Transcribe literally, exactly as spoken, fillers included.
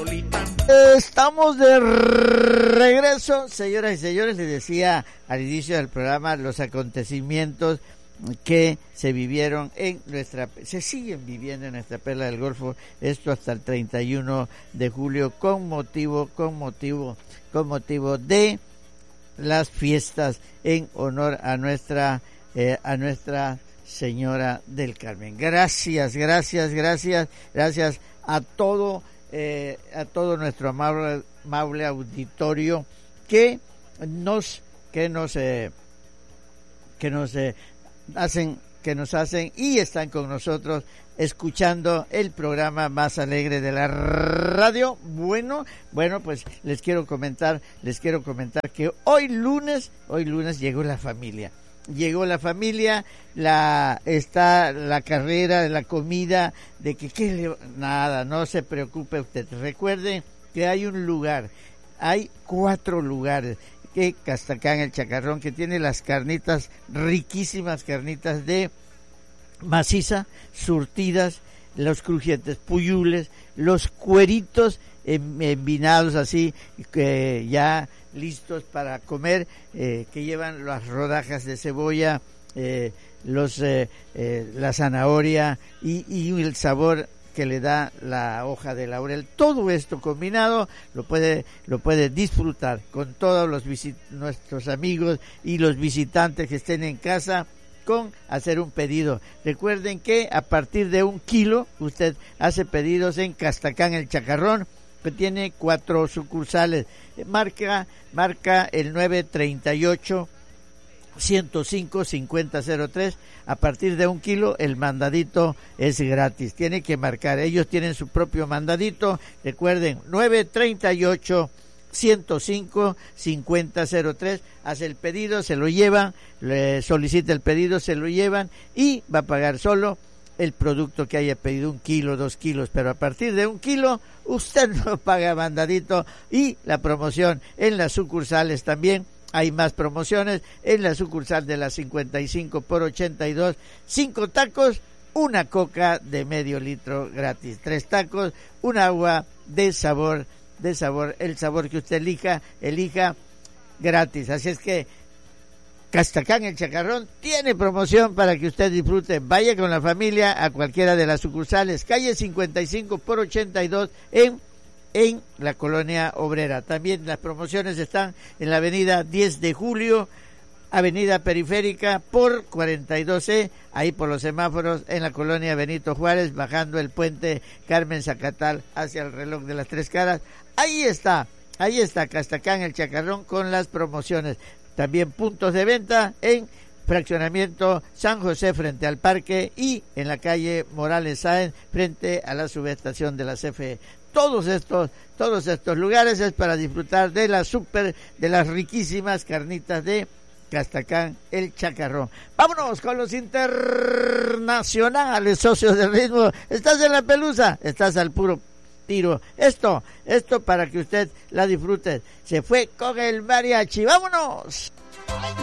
Metropolitan. Estamos de regreso, señoras y señores. Les decía al inicio del programa los acontecimientos que se vivieron en nuestra, se siguen viviendo en nuestra perla del Golfo, esto hasta el treinta y uno de julio, con motivo, con motivo, con motivo de las fiestas en honor a nuestra, eh, a nuestra Señora del Carmen. Gracias, gracias, gracias, gracias a todo, eh, a todo nuestro amable, amable auditorio que nos, que nos, eh, que nos eh, hacen, que nos hacen y están con nosotros escuchando el programa más alegre de la radio. Bueno, bueno, pues les quiero comentar, les quiero comentar que hoy lunes, hoy lunes llegó la familia. Llegó la familia, la está la carrera de la comida, de que qué le, nada, no se preocupe usted. Recuerde que hay un lugar, hay cuatro lugares, que Castacán el Chacarrón, que tiene las carnitas, riquísimas carnitas de maciza, surtidas, los crujientes puyules, los cueritos envinados así, que ya listos para comer, eh, que llevan las rodajas de cebolla, eh, los eh, eh, la zanahoria y, y el sabor que le da la hoja de laurel. Todo esto combinado lo puede lo puede disfrutar con todos los visit- nuestros amigos y los visitantes que estén en casa, con hacer un pedido. Recuerden que a partir de un kilo usted hace pedidos en Castacán el Chacarrón, que tiene cuatro sucursales. Marca, marca el nueve treinta y ocho, ciento cinco, cincuenta cero tres. A partir de un kilo el mandadito es gratis. Tiene que marcar. Ellos tienen su propio mandadito. Recuerden, nueve treinta y ocho, ciento cinco, cincuenta cero tres. Hace el pedido, se lo llevan, le solicita el pedido, se lo llevan y va a pagar solo el producto que haya pedido, un kilo, dos kilos, pero a partir de un kilo usted no paga mandadito. Y la promoción en las sucursales también, hay más promociones. En la sucursal de la cincuenta y cinco por ochenta y dos, cinco tacos, una coca de medio litro gratis, tres tacos, un agua de sabor, de sabor, el sabor que usted elija, elija gratis. Así es que Castacán el Chacarrón tiene promoción para que usted disfrute. Vaya con la familia a cualquiera de las sucursales, calle cincuenta y cinco por ochenta y dos en, en la Colonia Obrera. También las promociones están en la avenida diez de julio, avenida Periférica por cuarenta y dos E, ahí por los semáforos en la Colonia Benito Juárez, bajando el puente Carmen Zacatal hacia el Reloj de las Tres Caras. Ahí está, ahí está Castacán el Chacarrón con las promociones. También puntos de venta en Fraccionamiento San José frente al parque y en la calle Morales Sáenz frente a la subestación de la C F E. Todos estos, todos estos lugares es para disfrutar de las super, de las riquísimas carnitas de Castacán el Chacarrón. Vámonos con los internacionales, socios del ritmo. Estás en la pelusa, estás al puro tiro. Esto, esto para que usted la disfrute. Se fue con el mariachi. ¡Vámonos!